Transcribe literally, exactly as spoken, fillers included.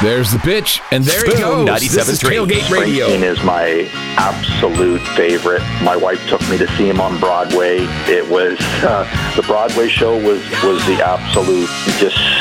There's the pitch, and there he Boom, goes. This is Tailgate Radio. Springsteen is my absolute favorite. My wife took me to see him on Broadway. It was uh, the Broadway show was was the absolute, just